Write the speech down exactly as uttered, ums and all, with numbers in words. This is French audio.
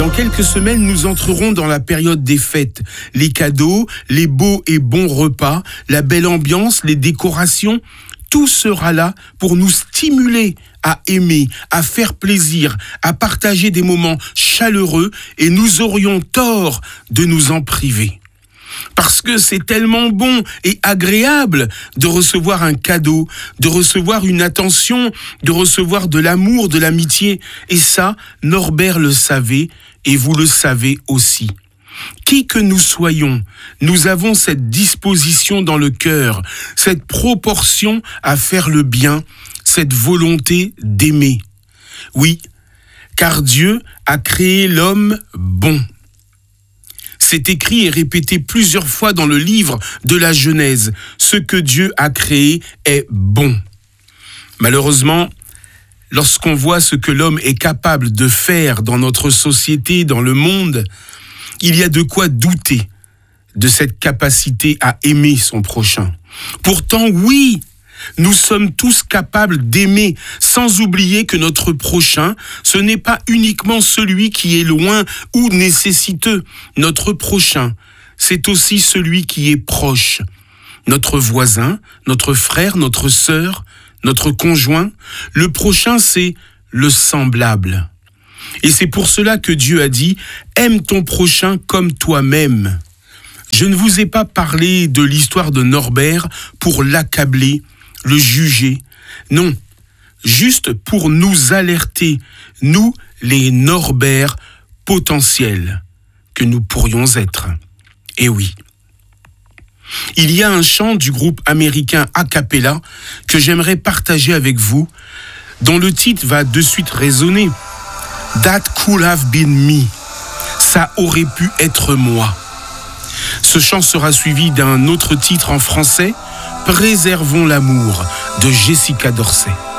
Dans quelques semaines, nous entrerons dans la période des fêtes. Les cadeaux, les beaux et bons repas, la belle ambiance, les décorations, tout sera là pour nous stimuler à aimer, à faire plaisir, à partager des moments chaleureux et nous aurions tort de nous en priver. Parce que c'est tellement bon et agréable de recevoir un cadeau, de recevoir une attention, de recevoir de l'amour, de l'amitié. Et ça, Norbert le savait et vous le savez aussi. Qui que nous soyons, nous avons cette disposition dans le cœur, cette proportion à faire le bien, cette volonté d'aimer. Oui, car Dieu a créé l'homme bon. C'est écrit et répété plusieurs fois dans le livre de la Genèse. Ce que Dieu a créé est bon. Malheureusement, lorsqu'on voit ce que l'homme est capable de faire dans notre société, dans le monde, il y a de quoi douter de cette capacité à aimer son prochain. Pourtant, oui, nous sommes tous capables d'aimer, sans oublier que notre prochain, ce n'est pas uniquement celui qui est loin ou nécessiteux. Notre prochain, c'est aussi celui qui est proche. Notre voisin, notre frère, notre sœur, notre conjoint. Le prochain, c'est le semblable. Et c'est pour cela que Dieu a dit « Aime ton prochain comme toi-même ». Je ne vous ai pas parlé de l'histoire de Norbert pour l'accabler, le juger. Non, juste pour nous alerter, nous, les Norbert potentiels que nous pourrions être. Et oui. Il y a un chant du groupe américain A Cappella que j'aimerais partager avec vous, dont le titre va de suite résonner. That could have been me. Ça aurait pu être moi. Ce chant sera suivi d'un autre titre en français, Préservons l'amour, de Jessica Dorset.